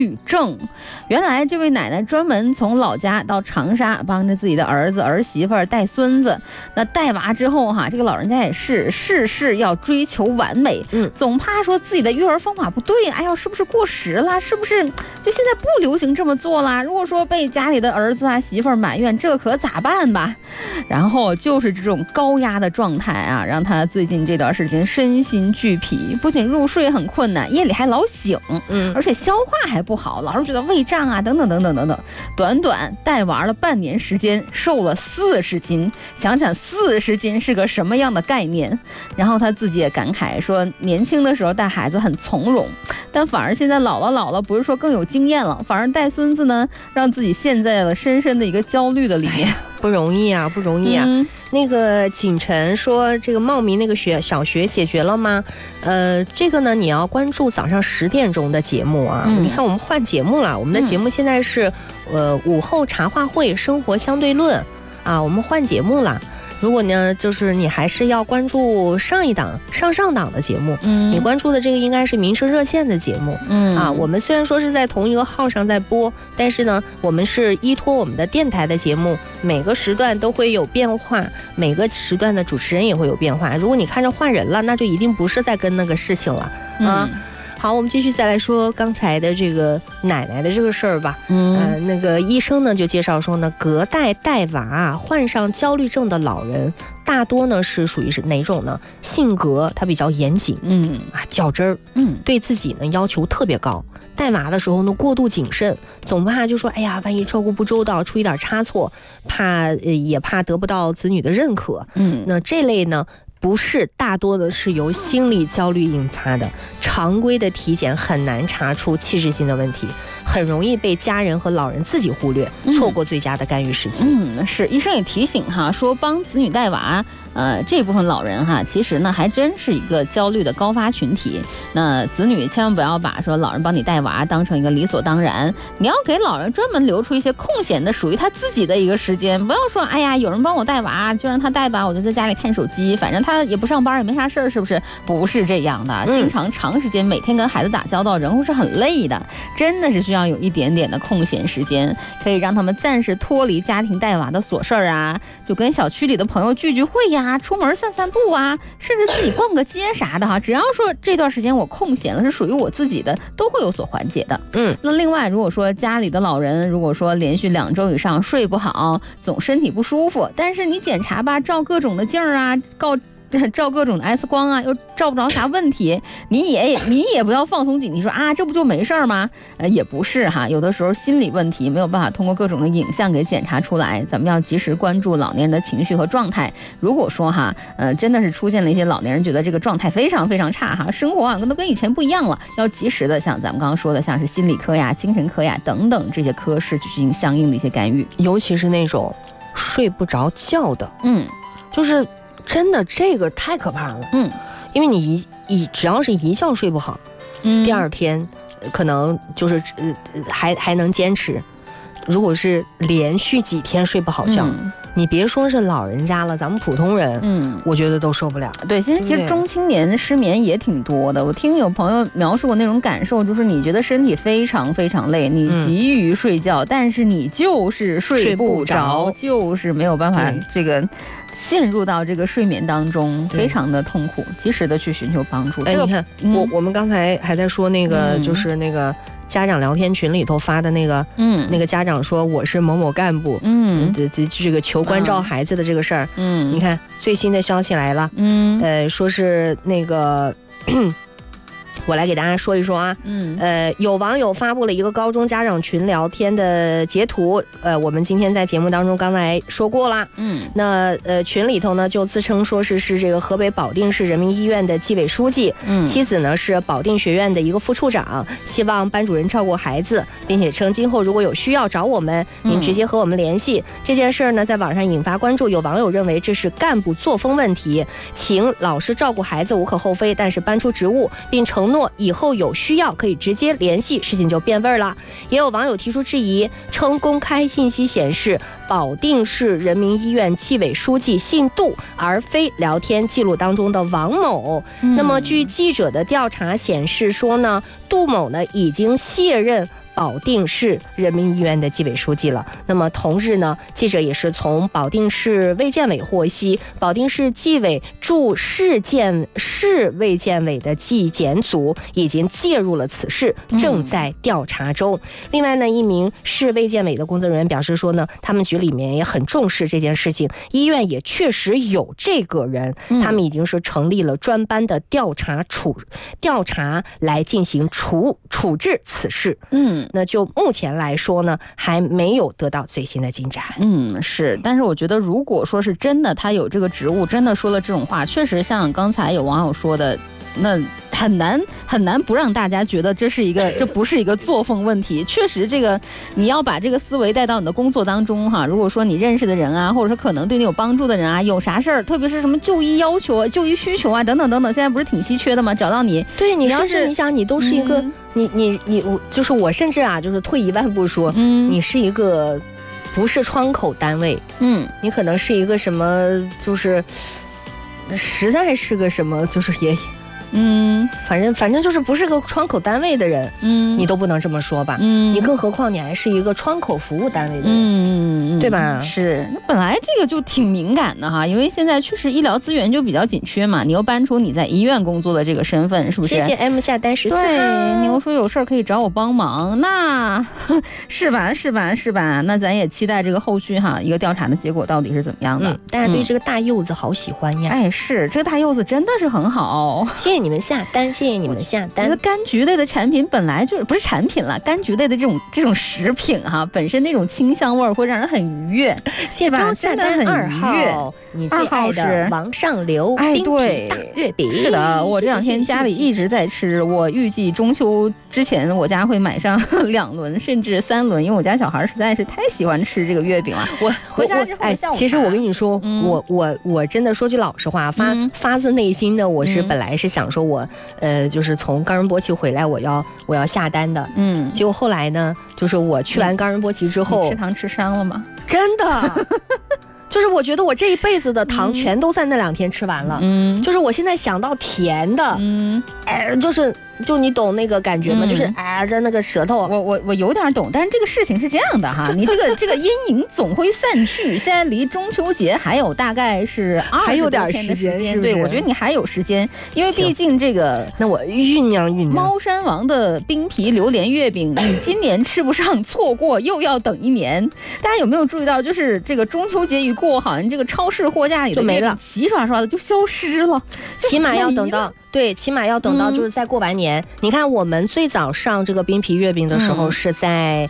郁症。原来这位奶奶专门从老家到长沙帮着自己的儿子儿媳妇带孙子。那带娃之后哈，这个老人家也是事事要追求完美，总怕说自己的育儿方法不对，哎呀，是不是过时了？是不是就现在不流行这么做啦？如果说被家里的儿子啊媳妇埋怨，这可咋办吧？然后就是这种高压的状态啊，让他最近这段时间身心俱疲，不仅入睡很困难，夜里还老醒，而且消化还不好，老是觉得胃胀啊，等等等等等等。短短带娃了半年时间，瘦了40斤，想想40斤是个什么样的概念？然后他自己也感慨说，年轻的时候带孩子很从容，但反而现在老了，不是说更有经验了，反而带孙子呢，让自己陷在了深深的一个焦虑的里面。 不容易啊，不容易啊。那个锦晨说，这个茂名那个小学解决了吗？这个呢，你要关注早上10点钟的节目啊。你看我们换节目了，我们的节目现在是午后茶话会生活相对论啊，我们换节目了。如果呢，就是你还是要关注上档的节目，你关注的这个应该是民生热线的节目，我们虽然说是在同一个号上在播，但是呢，我们是依托我们的电台的节目，每个时段都会有变化，每个时段的主持人也会有变化。如果你看着换人了，那就一定不是在跟那个事情了啊。好，我们继续再来说刚才的这个奶奶的这个事儿吧。那个医生呢就介绍说呢，隔代带娃患上焦虑症的老人，大多呢是属于是哪种呢？性格他比较严谨，较真儿，对自己呢要求特别高。带娃的时候呢过度谨慎，总怕就说哎呀，万一照顾不周到，出一点差错，也怕得不到子女的认可。那这类呢，不是，大多的是由心理焦虑引发的，常规的体检很难查出器质性的问题，很容易被家人和老人自己忽略，错过最佳的干预时机。 是，医生也提醒哈，说帮子女带娃，这部分老人哈，其实呢还真是一个焦虑的高发群体。那子女千万不要把说老人帮你带娃当成一个理所当然，你要给老人专门留出一些空闲的属于他自己的一个时间，不要说哎呀有人帮我带娃就让他带吧，我就在家里看手机，反正他也不上班也没啥事儿，是不是？不是这样的，经常长时间每天跟孩子打交道，人会是很累的，真的是需要有一点点的空闲时间，可以让他们暂时脱离家庭带娃的琐事儿啊，就跟小区里的朋友聚会呀，出门散散步啊，甚至自己逛个街啥的哈，只要说这段时间我空闲了，是属于我自己的，都会有所缓解的。那另外如果说家里的老人，如果说连续2周以上睡不好，总身体不舒服，但是你检查吧，照各种的镜儿啊，照各种的 X 光啊，又照不着啥问题，你也不要放松警惕，说啊这不就没事吗？也不是哈，有的时候心理问题没有办法通过各种的影像给检查出来，咱们要及时关注老年人的情绪和状态。如果说哈，真的是出现了一些老年人觉得这个状态非常非常差哈，生活啊都跟以前不一样了，要及时的像咱们刚刚说的，像是心理科呀、精神科呀等等这些科室进行相应的一些干预， 尤其是那种睡不着觉的，就是真的这个太可怕了，因为你只要是一觉睡不好，第二天可能就是还能坚持，如果是连续几天睡不好觉，你别说是老人家了，咱们普通人，我觉得都受不了。 对，现在其实中青年失眠也挺多的。我听有朋友描述过那种感受，就是你觉得身体非常非常累，你急于睡觉，但是你就是睡不着，就是没有办法这个陷入到这个睡眠当中，非常的痛苦，及时的去寻求帮助。 你看，我们刚才还在说那个，就是那个家长聊天群里头发的那个，那个家长说我是某某干部，这个求关照孩子的这个事儿，你看最新的消息来了，说是那个。我来给大家说一说啊，有网友发布了一个高中家长群聊天的截图，我们今天在节目当中刚才说过啦，那群里头呢就自称说是这个河北保定市人民医院的纪委书记，妻子呢是保定学院的一个副处长，希望班主任照顾孩子，并且称今后如果有需要找我们，您直接和我们联系。这件事呢在网上引发关注，有网友认为这是干部作风问题，请老师照顾孩子无可厚非，但是搬出职务并承诺以后有需要可以直接联系，事情就变味儿了。也有网友提出质疑，称公开信息显示保定市人民医院纪委书记姓杜，而非聊天记录当中的王某。那么据记者的调查显示说呢，杜某呢已经卸任保定市人民医院的纪委书记了。那么同日呢，记者也是从保定市卫健委获悉，保定市纪委驻市卫健委的纪检组已经介入了此事，正在调查中。另外呢，一名市卫健委的工作人员表示说呢，他们局里面也很重视这件事情，医院也确实有这个人，他们已经是成立了专班的调查来进行处置此事。那就目前来说呢，还没有得到最新的进展。 是，但是我觉得如果说是真的他有这个职务，真的说了这种话，确实像刚才有网友说的，那很难不让大家觉得这不是一个作风问题。确实，这个你要把这个思维带到你的工作当中哈。如果说你认识的人啊，或者说可能对你有帮助的人啊，有啥事儿，特别是什么就医要求、就医需求啊等等等等，现在不是挺稀缺的吗？找到你， 对你甚至你想，你都是一个你就是我，甚至啊，就是退一万步说，你是一个不是窗口单位，你可能是一个什么，就是实在是个什么，就是也。反正就是不是个窗口单位的人，你都不能这么说吧？你更何况你还是一个窗口服务单位的人，对吧？ 是，本来这个就挺敏感的哈，因为现在确实医疗资源就比较紧缺嘛，你又搬出你在医院工作的这个身份，是不是？ 谢谢 M 下单14号。 对，你又说有事儿可以找我帮忙，那是吧？那咱也期待这个后续哈，一个调查的结果到底是怎么样的。 大家对这个大柚子好喜欢呀！ 是，这个大柚子真的是很好， 谢谢你们下单，谢谢你们下单。 这个柑橘类的产品本来就不是产品了，柑橘类的这种食品哈，本身那种清香味会让人很愉悦， 谢谢周下单2号，你最爱的王上流冰皮大月饼。 是的，我这两天家里一直在吃，我预计中秋之前我家会买上2轮甚至3轮，因为我家小孩实在是太喜欢吃这个月饼了。我回家之后其实我跟你说，我真的说句老实话，发自内心的，我是本来是想说我就是从冈仁波齐回来，我要下单的，结果后来呢，就是我去完冈仁波齐之后， 吃糖吃伤了吗？ 真的。就是我觉得我这一辈子的糖全都在那2天吃完了，就是我现在想到甜的，就你懂那个感觉吗？就是在那个舌头， 我有点懂，但是这个事情是这样的哈，你这个阴影总会散去，现在离中秋节还有大概是还有点时间，是不是？ 对，我觉得你还有时间，因为毕竟这个， 那我酝酿。 猫山王的冰皮榴莲月饼，你今年吃不上，错过又要等1年。大家有没有注意到，就是这个中秋节一过，好像这个超市货架里的月饼齐刷刷的就消失了， 起码要等到。对，起码要等到就是再过完年。你看，我们最早上这个冰皮月饼的时候是在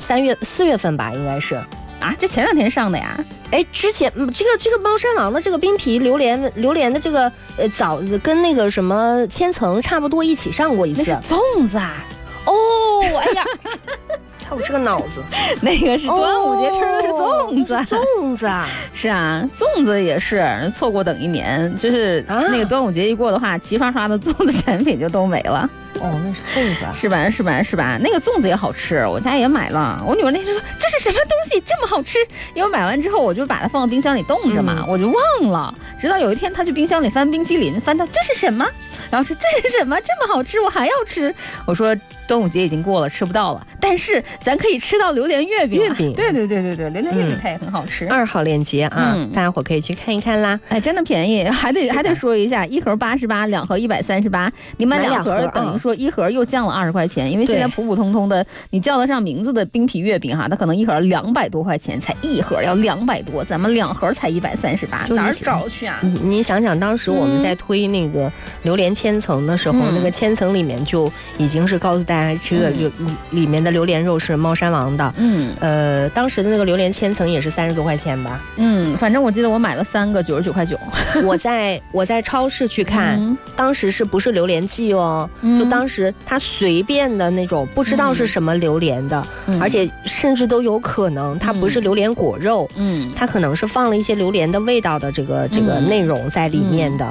4月份吧，应该是啊，这前2天上的呀。 之前这个猫山王的这个冰皮榴莲的这个早跟那个什么千层差不多一起上过一次。 那是粽子啊。 哎呀。我这个脑子， 那个是端午节吃的是粽子， 粽子啊， 是啊，粽子也是错过等1年，就是那个端午节一过的话，齐刷刷的粽子产品就都没了。 那是粽子啊， 是吧？那个粽子也好吃，我家也买了。我女儿那天说这是什么东西这么好吃？因为买完之后我就把它放到冰箱里冻着嘛，我就忘了。直到有一天她去冰箱里翻冰淇淋，翻到这是什么？然后说这是什么？这么好吃，我还要吃。我说端午节已经过了，吃不到了，但是咱可以吃到榴莲月饼。对，榴莲月饼它也很好吃。2号链接啊，大家伙可以去看一看啦。真的便宜，还得说一下，1盒88，2盒138，你买2盒等于说1盒又降了20块钱，因为现在普普通通的你叫得上名字的冰皮月饼哈，它可能1盒200多块钱，才1盒要200多，咱们2盒才138，哪儿找去啊？ 你想想，当时我们在推那个榴莲千层的时候，那个千层里面就已经是告诉大家，这个里面的榴莲肉是猫山王的。当时的那个榴莲千层也是30多块钱吧。 反正我记得我买了3个99块9。 我在超市去看，当时是不是榴莲季哦？就当时他随便的那种，不知道是什么榴莲的，而且甚至都有可能它不是榴莲果肉，它可能是放了一些榴莲的味道的这个内容在里面的。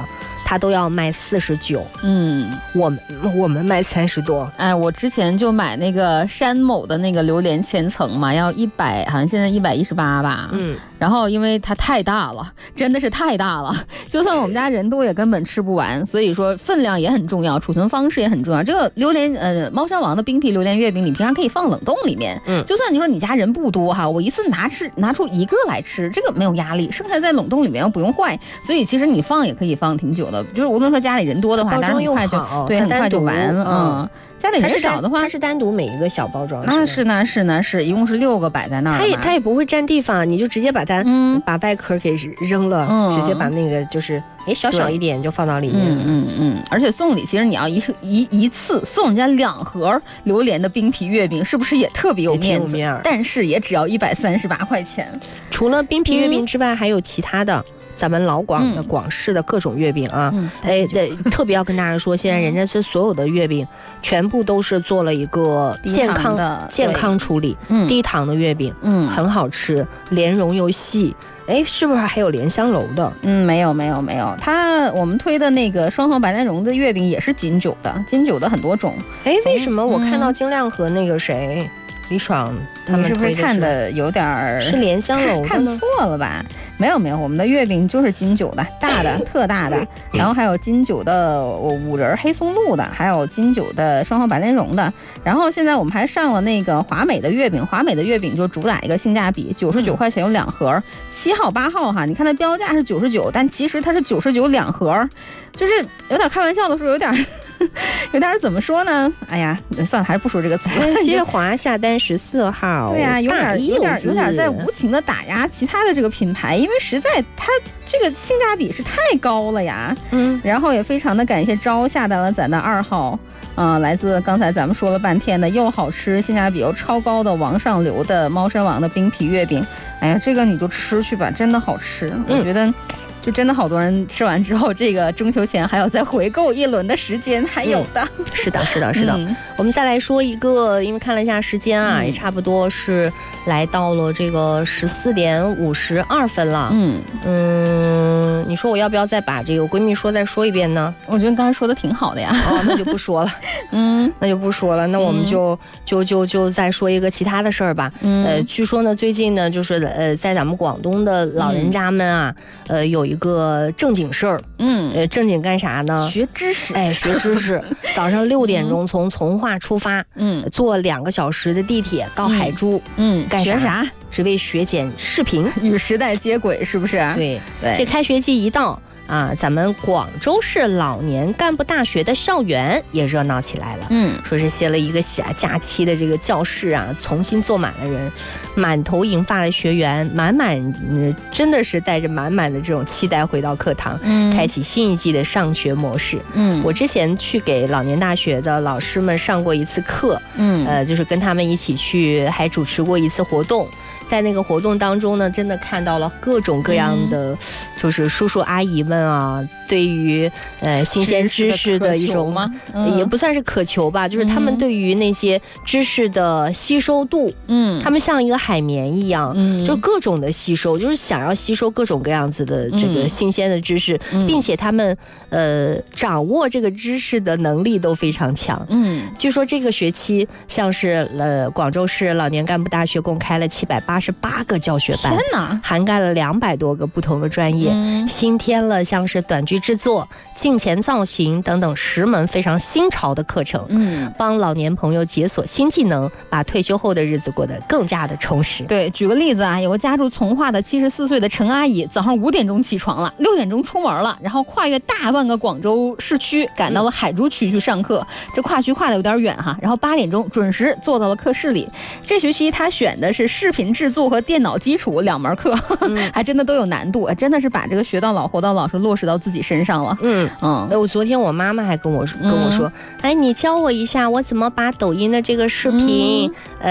它都要卖49。我们卖30多。 哎，我之前就买那个山某的那个榴莲千层嘛，要100，好像现在118吧。然后因为它太大了，真的是太大了，就算我们家人多也根本吃不完，所以说分量也很重要，储存方式也很重要。这个榴莲猫山王的冰皮榴莲月饼，你平常可以放冷冻里面。就算你说你家人不多哈，我一次拿出一个来吃，这个没有压力，剩下在冷冻里面又不用坏，所以其实你放也可以放挺久的。就是无论说家里人多的话， 包装又好， 对，很快就完了。家里人少的话， 它是单独每一个小包装。 那是，一共是6个摆在那儿。 它也不会占地方，你就直接把它把外壳给扔了，直接把那个就是小一点就放到里面。 而且送礼，其实你要一次送人家2盒榴莲的冰皮月饼，是不是也特别有面子？但是也只要138块钱。 除了冰皮月饼之外，还有其他的。咱们老广的广式的各种月饼啊，特别要跟大家说，现在人家是所有的月饼全部都是做了一个健康处理，低糖的月饼，很好吃，莲蓉又细。是不是还有莲香楼的？ 没有。我们推的那个双黄白莲蓉的月饼也是金九的很多种。 为什么我看到精亮和那个谁李爽他们是不是看的有点是莲香楼的看错了吧？没有，我们的月饼就是金九的，大的特大的，然后还有金九的5仁黑松露的，还有金九的双黄白莲蓉的。然后现在我们还上了那个华美的月饼，华美的月饼就主打一个性价比，99块钱有2盒，7号8号哈，你看它标价是99，但其实它是99 2盒，就是有点开玩笑的时候有点怎么说呢？哎呀，算了，还是不说这个词。 接华下单14号。 对呀，有点在无情的打压其他的这个品牌，因为实在它这个性价比是太高了呀。然后也非常的感谢招下单了咱的2号。来自刚才咱们说了半天的又好吃性价比又超高的王上流的猫山王的冰皮月饼。哎呀，这个你就吃去吧，真的好吃。我觉得就真的好多人吃完之后，这个中秋前还要再回购一轮的时间，还有的。 是的。我们再来说一个，因为看了一下时间啊，也差不多是来到了这个14点52分了。你说我要不要再把这个闺蜜说再说一遍呢？ 我觉得刚才说的挺好的呀。 那就不说了。那就不说了。那我们就再说一个其他的事儿吧。据说呢，最近呢，就是在咱们广东的老人家们啊，有一个正经事儿。正经干啥呢？ 学知识。 学知识。早上6点钟从从化出发，坐2个小时的地铁到海珠。干啥？只为学剪视频， 与时代接轨，是不是？ 对。这开学季一到啊，咱们广州市老年干部大学的校园也热闹起来了。说是歇了一个假期的这个教室啊，重新坐满了人，满头银发的学员，真的是带着满满的这种期待回到课堂，开启新一季的上学模式。我之前去给老年大学的老师们上过一次课，就是跟他们一起去，还主持过一次活动。在那个活动当中呢，真的看到了各种各样的，就是叔叔阿姨们啊，对于新鲜知识的一种也不算是渴求吧，就是他们对于那些知识的吸收度，他们像一个海绵一样，就各种的吸收，就是想要吸收各种各样子的这个新鲜的知识，并且他们掌握这个知识的能力都非常强。据说这个学期像是广州市老年干部大学共开了788个教学班，涵盖了200多个不同的专业，新添了像是短剧制作、镜前造型等等10门非常新潮的课程，帮老年朋友解锁新技能，把退休后的日子过得更加的充实。 对，举个例子啊，有个家住从化的74岁的陈阿姨，早上5点钟起床了，6点钟出门了，然后跨越大半个广州市区，赶到了海珠区去上课。这跨区跨的有点远哈，然后8点钟准时坐到了课室里。这学期他选的是视频制作和电脑基础2门课，还真的都有难度，真的是把这个学到老活到老是落实到自己身上了。 我昨天我妈妈还跟我说，哎，你教我一下我怎么把抖音的这个视频，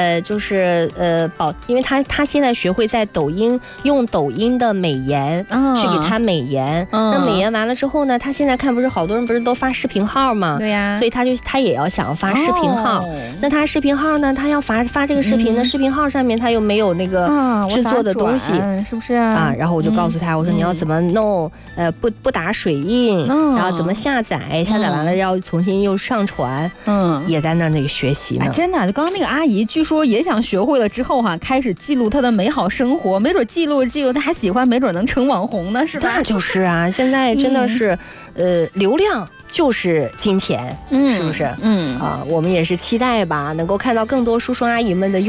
因为她现在学会在抖音用抖音的美颜去给她美颜，那美颜完了之后呢，她现在看不是好多人不是都发视频号吗？ 对呀， 所以她也要想要发视频号，那她视频号呢，她要发这个视频呢，视频号上面她又没有那个制作的东西， 是不是啊？ 然后我就告诉她，我说你要怎么弄，不打水印，然后怎么下载，下载完了要重新又上传，也在那里学习呢。 真的，就刚刚那个阿姨，据说也想学会了之后开始记录她的美好生活，没准记录她还喜欢，没准能成网红呢，是吧？ 那就是啊，现在真的是，流量就是金钱，是不是？我们也是期待吧，能够看到更多叔叔阿姨们的